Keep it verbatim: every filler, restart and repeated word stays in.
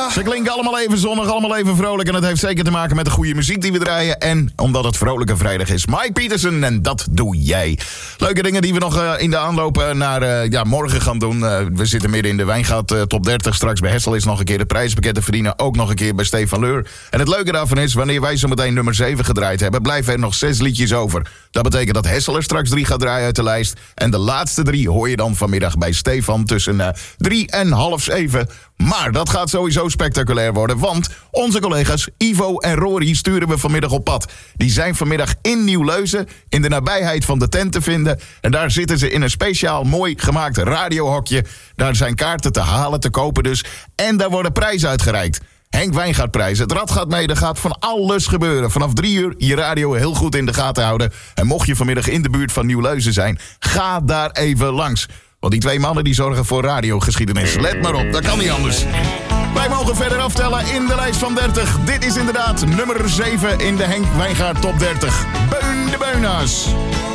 Ze klinken allemaal even zonnig, allemaal even vrolijk. En dat heeft zeker te maken met de goede muziek die we draaien. En omdat het Vrolijke Vrijdag is. Mike Peterson en Dat Doe Jij. Leuke dingen die we nog uh, in de aanloop naar uh, ja, morgen gaan doen. Uh, we zitten midden in de Wijngaard uh, top dertig. Straks bij Hessel is nog een keer de prijspakket te verdienen. Ook nog een keer bij Stefan Leur. En het leuke daarvan is, wanneer wij zo meteen nummer zeven gedraaid hebben, blijven er nog zes liedjes over. Dat betekent dat Hessel er straks drie gaat draaien uit de lijst. En de laatste drie hoor je dan vanmiddag bij Stefan tussen uh, drie en half zeven. Maar dat gaat sowieso spectaculair worden, want onze collega's Ivo en Rory sturen we vanmiddag op pad. Die zijn vanmiddag in Nieuw-Leuzen, in de nabijheid van de tent te vinden. En daar zitten ze in een speciaal mooi gemaakt radiohokje. Daar zijn kaarten te halen, te kopen dus. En daar worden prijzen uitgereikt. Henk Wijngaardprijs. Het rad gaat mee, er gaat van alles gebeuren. Vanaf drie uur je radio heel goed in de gaten houden. En mocht je vanmiddag in de buurt van Nieuw-Leuzen zijn, ga daar even langs. Want die twee mannen die zorgen voor radiogeschiedenis. Let maar op, dat kan niet anders. Wij mogen verder aftellen in de lijst van dertig. Dit is inderdaad nummer zeven in de Henk Wijngaard top dertig. Beun de Beuna's.